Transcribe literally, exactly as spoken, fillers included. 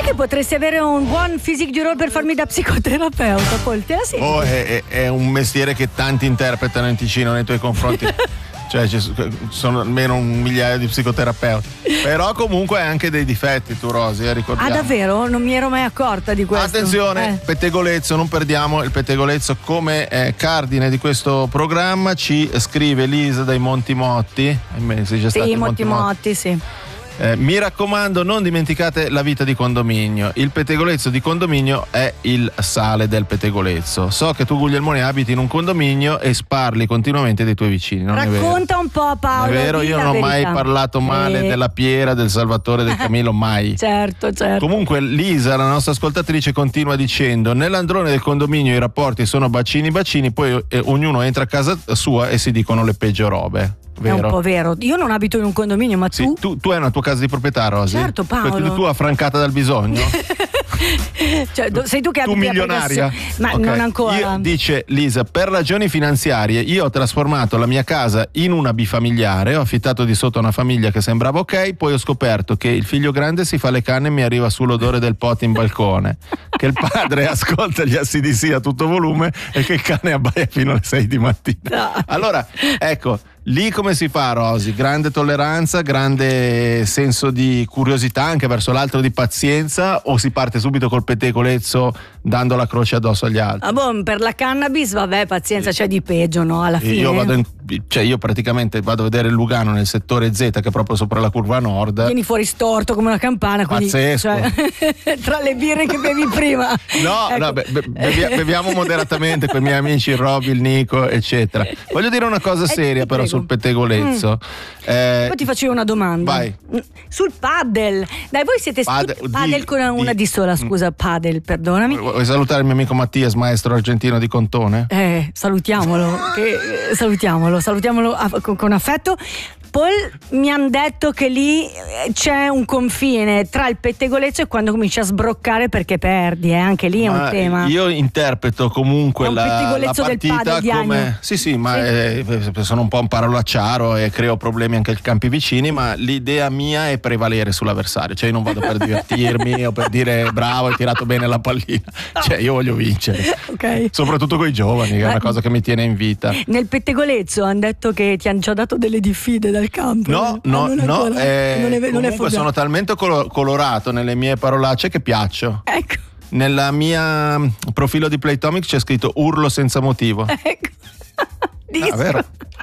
che potresti avere un buon physique du role per farmi da psicoterapeuta, Paul, te la senti? Oh, è, è, è un mestiere che tanti interpretano in Ticino nei tuoi confronti. Cioè ci sono almeno un migliaio di psicoterapeuti. Però comunque hai anche dei difetti tu, Rosy, eh, ricordiamo. Ah, davvero? Non mi ero mai accorta di questo. Attenzione, eh. pettegolezzo, non perdiamo il pettegolezzo come eh, cardine di questo programma. Ci scrive Lisa dai Monti Motti. Sei già Sì, Monti Monti Motti, sì. Eh, mi raccomando, non dimenticate la vita di condominio. Il pettegolezzo di condominio è il sale del pettegolezzo. So che tu, Guglielmone, abiti in un condominio e sparli continuamente dei tuoi vicini. Non Racconta è vero? un po', Paolo. È vero, io non ho mai parlato male eh. della Piera, del Salvatore, del Camillo, mai. Certo, certo. Comunque Lisa, la nostra ascoltatrice, continua dicendo: nell'androne del condominio i rapporti sono bacini bacini, poi eh, ognuno entra a casa sua e si dicono le peggio robe. Vero? È un po' vero. Io non abito in un condominio, ma tu? Sì, tu, tu hai una tua casa di proprietà, Rosy? Certo, Paolo. Tu, tu affrancata dal bisogno? Cioè, sei tu che tu abiti milionaria? Ma okay. non ancora. Io, dice Lisa, per ragioni finanziarie io ho trasformato la mia casa in una bifamiliare, ho affittato di sotto a una famiglia che sembrava ok, poi ho scoperto che il figlio grande si fa le canne e mi arriva sull'odore del pot in balcone, che il padre ascolta gli A C D C a tutto volume e che il cane abbaia fino alle sei di mattina. No. Allora, ecco, lì come si fa, Rosy? Grande tolleranza, grande senso di curiosità anche verso l'altro, di pazienza, o si parte subito col pettegolezzo dando la croce addosso agli altri? Ah, boh, per la cannabis, vabbè, pazienza, c'è di peggio, no? Alla fine. Io vado in, cioè io praticamente vado a vedere il Lugano nel settore Z, che è proprio sopra la curva nord. Vieni fuori storto come una campana. Quindi, pazzesco. Cioè, tra le birre che bevi prima. No, ecco. no be, be, bevi, beviamo moderatamente con i miei amici il Roby, il Nico, eccetera. Voglio dire una cosa seria eh, però prego. sul pettegolezzo. Mm. Eh, Poi ti faccio una domanda. Vai. Sul paddle. Dai, voi siete Padel, paddle di, con una di, D sola, scusa, paddle, perdonami. Vuoi salutare il mio amico Mattias, maestro argentino di Contone? Eh, salutiamolo, che, salutiamolo, salutiamolo a, con, con affetto. Paul, mi hanno detto che lì c'è un confine tra il pettegolezzo e quando cominci a sbroccare perché perdi, eh? Anche lì è ma un tema. Io interpreto comunque la, la partita come sì sì ma sì. Eh, sono un po' un parolacciaro e creo problemi anche ai campi vicini, ma l'idea mia è prevalere sull'avversario, cioè io non vado per divertirmi o per dire bravo, hai tirato bene la pallina, cioè io voglio vincere, okay. Soprattutto con i giovani, che è una cosa che mi tiene in vita. Nel pettegolezzo hanno detto che ti hanno già dato delle diffide dal campo. No, no, non no, eh, non è, non comunque è sono talmente colo- colorato nelle mie parolacce che piaccio. Ecco. Nella mia profilo di Playtomic c'è scritto urlo senza motivo. Ecco. Ah, vero?